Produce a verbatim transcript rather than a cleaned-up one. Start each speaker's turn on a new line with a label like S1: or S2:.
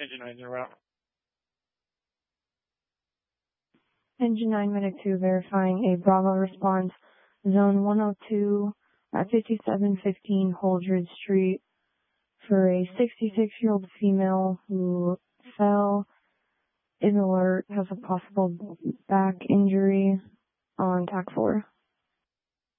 S1: Engine nine, you're out.
S2: Engine nine, Medic two, verifying a Bravo response, Zone one oh two at fifty-seven fifteen Holdred Street for a sixty-six-year-old female who fell, is alert, has a possible back injury on T A C four.